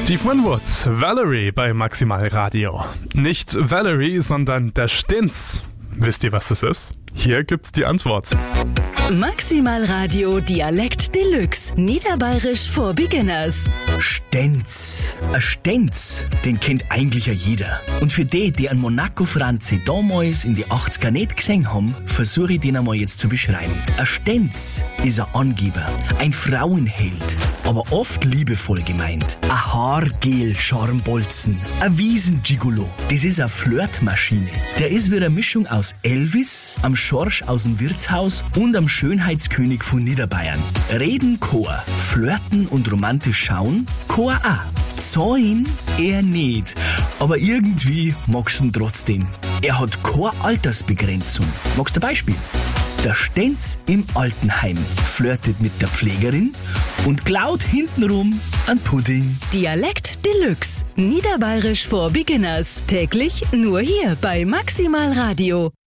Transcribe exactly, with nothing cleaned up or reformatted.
Steve Winwood, Valerie bei Maximal Radio. Nicht Valerie, sondern der Stenz. Wisst ihr, was das ist? Hier gibt's die Antwort. Maximal Radio Dialekt Deluxe. Niederbayerisch for Beginners. Stenz. Ein Stenz, den kennt eigentlich ja jeder. Und für die, die einen Monaco-Franzi damals in die achtziger nicht gesehen haben, versuche ich den einmal jetzt zu beschreiben. Ein Stenz ist ein Angeber, ein Frauenheld, aber oft liebevoll gemeint. Ein Haargel-Scharmbolzen, ein Wiesen-Gigolo. Das ist eine Flirtmaschine. Der ist wie eine Mischung aus Elvis, am Schorsch aus dem Wirtshaus und am Schönheitskönig von Niederbayern. Reden Chor, flirten und romantisch schauen, Chor auch. Zahlen eher nicht, aber irgendwie magst du ihn trotzdem. Er hat keine Altersbegrenzung. Magst du ein Beispiel? Der Stenz im Altenheim flirtet mit der Pflegerin und klaut hintenrum an Pudding. Dialekt Deluxe. Niederbayerisch for Beginners. Täglich nur hier bei Maximal Radio.